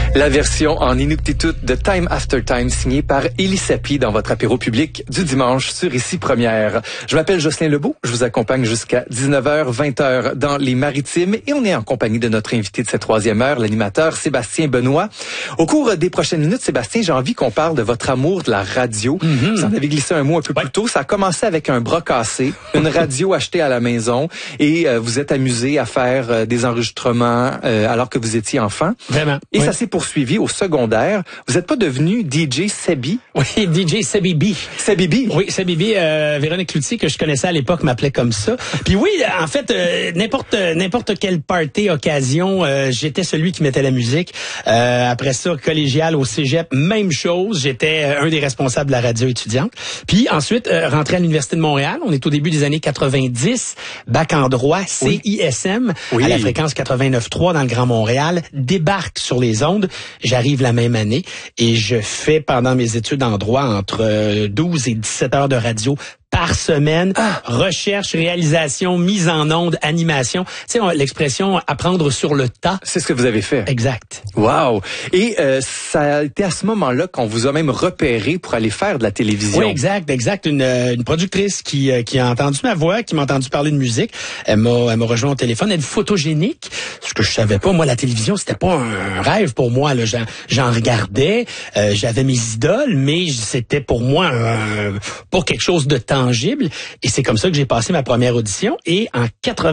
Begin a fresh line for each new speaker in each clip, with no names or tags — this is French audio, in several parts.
La version en Inuktitut de Time After Time signée par Élie Sapi dans votre apéro public du dimanche sur Ici Première. Je m'appelle Jocelyn Lebeau, je vous accompagne jusqu'à 19h, 20h dans les Maritimes et on est en compagnie de notre invité de cette troisième heure, l'animateur Sébastien Benoît. Au cours des prochaines minutes, Sébastien, j'ai envie qu'on parle de votre amour de la radio. Vous en avez glissé un mot un peu plus tôt. Ça a commencé avec un bras cassé, une radio achetée à la maison et vous êtes amusé à faire des enregistrements alors que vous étiez enfant.
Vraiment.
Et ça s'est poursuivi au secondaire. Vous n'êtes pas devenu DJ Sebi?
Oui, DJ Sebi B.
Sebi B?
Oui, Sebi B. Véronique Cloutier, que je connaissais à l'époque, m'appelait comme ça. Puis oui, en fait, n'importe quelle party, occasion, j'étais celui qui mettait la musique. Après ça, collégial au cégep, même chose. J'étais un des responsables de la radio étudiante. Puis ensuite, rentré à l'Université de Montréal. On est au début des années 90. Bac en droit, CISM, à la fréquence 89.3 dans le Grand Montréal. Débarque sur les ondes. J'arrive la même année et je fais pendant mes études en droit entre 12 et 17 heures de radio par semaine, recherche, réalisation, mise en onde, animation. Tu sais, l'expression apprendre sur le tas.
C'est ce que vous avez fait.
Exact.
Wow. Et ça a été à ce moment-là qu'on vous a même repéré pour aller faire de la télévision.
Oui, exact. Une productrice qui a entendu ma voix, qui m'a entendu parler de musique. Elle m'a rejoint au téléphone. Elle est photogénique. Ce que je savais pas, moi, la télévision, c'était pas un rêve pour moi. Là, j'en regardais. J'avais mes idoles, mais c'était pour moi pas quelque chose de tangible. Et c'est comme ça que j'ai passé ma première audition. Et en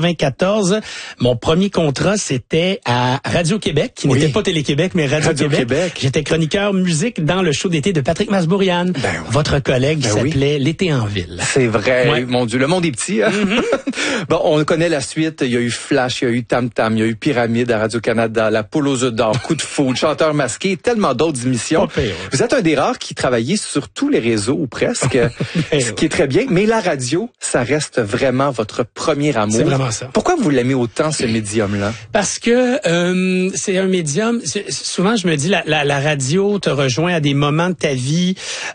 94, mon premier contrat, c'était à Radio-Québec, qui n'était pas Télé-Québec, mais Radio-Québec. J'étais chroniqueur musique dans le show d'été de Patrick Masbourian, votre collègue qui s'appelait L'été en ville.
C'est vrai, mon Dieu, le monde est petit. Hein? Bon, on connaît la suite. Il y a eu Flash, il y a eu Tam Tam, il y a eu Pyramide à Radio-Canada, La Poule aux œufs d'or, Coup de foudre, Chanteur masqué, tellement d'autres émissions. Vous êtes un des rares qui travaillait sur tous les réseaux, ou presque, ce qui est très bien. Mais la radio, ça reste vraiment votre premier amour.
C'est vraiment ça.
Pourquoi vous l'aimez autant, ce médium-là?
Parce que c'est un médium. Souvent, je me dis, la radio te rejoint à des moments de ta vie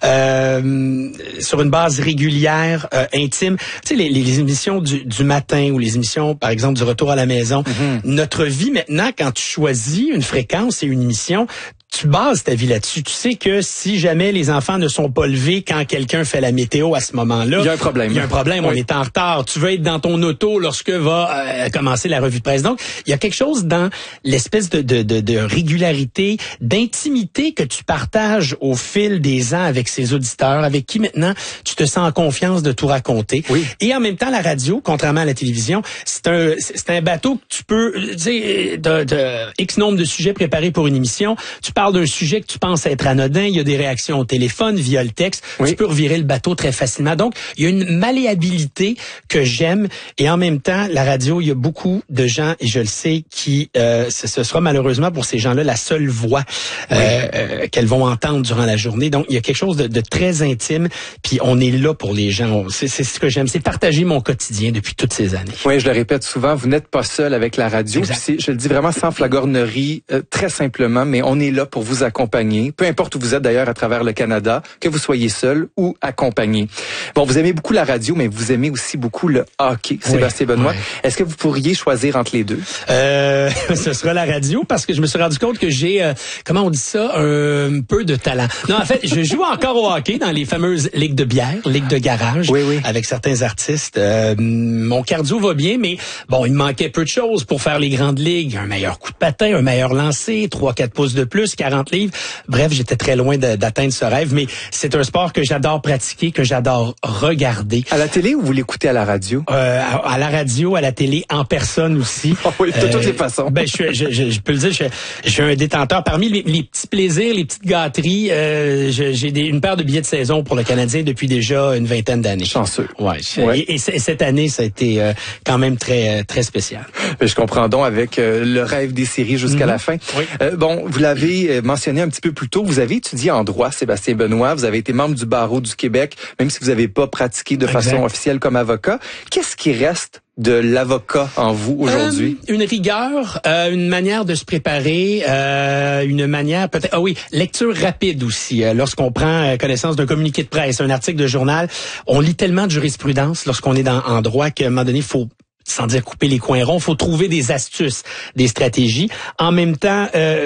sur une base régulière, intime. Tu sais, les émissions du matin ou les émissions, par exemple, du retour à la maison. Notre vie maintenant, quand tu choisis une fréquence et une émission, tu bases ta vie là-dessus. Tu sais que si jamais les enfants ne sont pas levés quand quelqu'un fait la météo à ce moment-là,
il y a un problème.
Il y a un problème. On est en retard. Tu veux être dans ton auto lorsque va commencer la revue de presse. Donc, il y a quelque chose dans l'espèce de régularité, d'intimité que tu partages au fil des ans avec ces auditeurs, avec qui maintenant tu te sens en confiance de tout raconter. Et en même temps, la radio, contrairement à la télévision, c'est un bateau que tu peux, tu sais, de X nombre de sujets préparés pour une émission. Tu parles d'un sujet que tu penses être anodin, il y a des réactions au téléphone, via le texte, tu peux revirer le bateau très facilement. Donc, il y a une malléabilité que j'aime et en même temps, la radio, il y a beaucoup de gens, et je le sais, qui ce sera malheureusement pour ces gens-là la seule voix qu'elles vont entendre durant la journée. Donc, il y a quelque chose de très intime, puis on est là pour les gens. C'est ce que j'aime, c'est partager mon quotidien depuis toutes ces années.
Oui, je le répète souvent, vous n'êtes pas seul avec la radio. Je le dis vraiment sans flagornerie, très simplement, mais on est là pour vous accompagner, peu importe où vous êtes d'ailleurs à travers le Canada, que vous soyez seul ou accompagné. Bon, vous aimez beaucoup la radio, mais vous aimez aussi beaucoup le hockey, Sébastien Benoît. Est-ce que vous pourriez choisir entre les deux?
Ce sera la radio, parce que je me suis rendu compte que j'ai, comment on dit ça, un peu de talent. Non, en fait, je joue encore au hockey dans les fameuses ligues de bière, ligues de garage, avec certains artistes. Mon cardio va bien, mais bon, il me manquait peu de choses pour faire les grandes ligues. Un meilleur coup de patin, un meilleur lancer, 3-4 pouces de plus, 40 livres. Bref, j'étais très loin d'atteindre ce rêve, mais c'est un sport que j'adore pratiquer, que j'adore regarder.
À la télé ou vous l'écoutez à la radio?
À la radio, à la télé, en personne aussi.
Oui, de toutes les façons.
Ben, je peux le dire, je suis un détenteur. Parmi les petits plaisirs, les petites gâteries, j'ai une paire de billets de saison pour le Canadien depuis déjà une vingtaine d'années.
Chanceux.
Et cette année, ça a été quand même très très spécial.
Je comprends donc avec le rêve des séries jusqu'à la fin. Bon, vous l'avez mentionné un petit peu plus tôt, vous avez étudié en droit, Sébastien Benoît. Vous avez été membre du barreau du Québec, même si vous n'avez pas pratiqué de façon officielle comme avocat. Qu'est-ce qui reste de l'avocat en vous aujourd'hui?
Une rigueur, une manière de se préparer, une manière peut-être... lecture rapide aussi. Lorsqu'on prend connaissance d'un communiqué de presse, un article de journal, on lit tellement de jurisprudence lorsqu'on est en droit qu'à un moment donné, il faut sans dire couper les coins ronds, faut trouver des astuces, des stratégies. En même temps,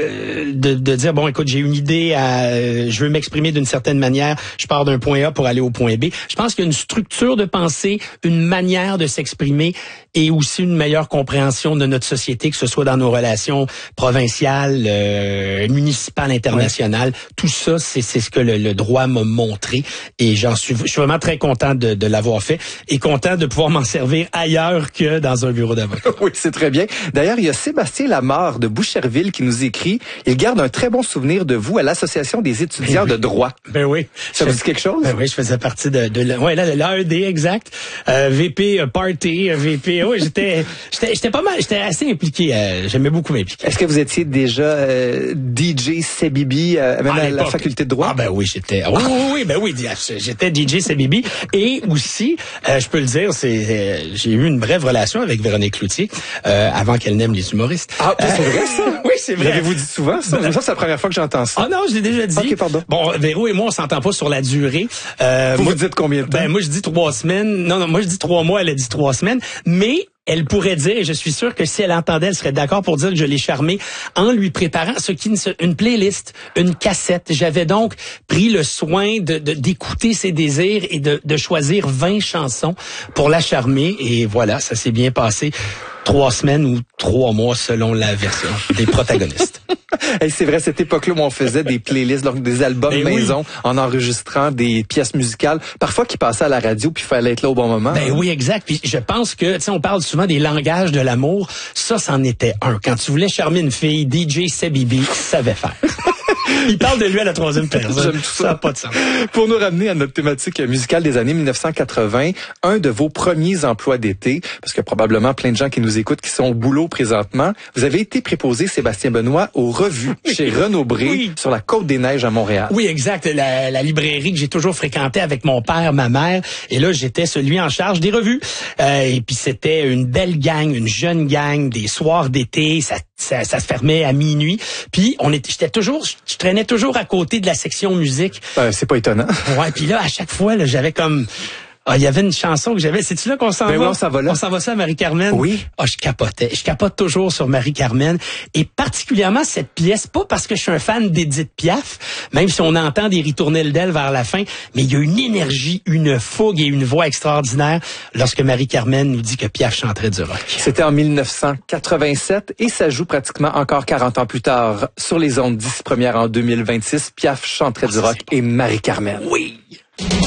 de dire, bon, écoute, j'ai une idée, je veux m'exprimer d'une certaine manière, je pars d'un point A pour aller au point B. Je pense qu'il y a une structure de pensée, une manière de s'exprimer et aussi une meilleure compréhension de notre société, que ce soit dans nos relations provinciales, municipales, internationales. Ouais. Tout ça, c'est ce que le droit m'a montré et je suis vraiment très content de l'avoir fait et content de pouvoir m'en servir ailleurs que dans un bureau d'avocat.
Oui, c'est très bien. D'ailleurs, il y a Sébastien Lamarre de Boucherville qui nous écrit. Il garde un très bon souvenir de vous à l'Association des étudiants de droit.
Ben oui.
Ça vous dit quelque chose?
Ben oui, je faisais partie de l'AED, exact. VP Party, VP. Oui, j'étais pas mal, j'étais assez impliqué. J'aimais beaucoup m'impliquer.
Est-ce que vous étiez déjà DJ Sebibi, même à la faculté de droit?
Ah ben oui, j'étais. J'étais DJ Sebibi et aussi, je peux le dire, j'ai eu une brève relation avec Véronique Cloutier avant qu'elle n'aime les humoristes.
Ah, c'est vrai ça?
Oui, c'est vrai.
L'avez-vous dit souvent ça? Ça, c'est la première fois que j'entends ça.
Ah non, je l'ai déjà dit.
OK, pardon.
Bon, Véro et moi, on s'entend pas sur la durée.
Vous dites combien de temps?
Ben moi, je dis 3 semaines. Non, moi je dis 3 mois, elle a dit 3 semaines. Mais elle pourrait dire, et je suis sûr que si elle entendait, elle serait d'accord pour dire que je l'ai charmée en lui préparant une playlist, une cassette. J'avais donc pris le soin d'écouter ses désirs et de choisir 20 chansons pour la charmer. Et voilà, ça s'est bien passé. 3 semaines ou 3 mois selon la version des protagonistes.
Hey, c'est vrai, cette époque-là où on faisait des playlists, donc des albums maison, en enregistrant des pièces musicales, parfois qui passaient à la radio, puis il fallait être là au bon moment.
Ben oui, exact. Puis je pense que, tu sais, on parle souvent des langages de l'amour. Ça, c'en était un. Quand tu voulais charmer une fille, DJ Sebibi savait faire. Il parle de lui à la 3e personne.
J'aime tout ça.
Ça n'a pas de sens.
Pour nous ramener à notre thématique musicale des années 1980, un de vos premiers emplois d'été, parce qu'il y a probablement plein de gens qui nous écoutent qui sont au boulot présentement, vous avez été préposé, Sébastien Benoît, aux revues chez Renaud Bré sur la Côte-des-Neiges à Montréal.
Oui, exact. La librairie que j'ai toujours fréquentée avec mon père, ma mère. Et là, j'étais celui en charge des revues. Et puis, c'était une belle gang, une jeune gang, des soirs d'été. Ça se fermait à minuit. Puis, je traînais toujours à côté de la section musique.
C'est pas étonnant.
Ouais, puis là, à chaque fois, là, j'avais comme... il y avait une chanson que j'avais. C'est-tu là qu'on s'en va?
Oui, on s'en va là.
On s'en va ça à Marie-Carmen?
Oui.
Je capotais. Je capote toujours sur Marie-Carmen. Et particulièrement cette pièce, pas parce que je suis un fan d'Édith Piaf, même si on entend des ritournelles d'elle vers la fin, mais il y a une énergie, une fougue et une voix extraordinaire lorsque Marie-Carmen nous dit que Piaf chanterait du rock.
C'était en 1987 et ça joue pratiquement encore 40 ans plus tard. Sur les ondes 10 premières en 2026, Piaf chanterait du rock et Marie-Carmen.
Oui!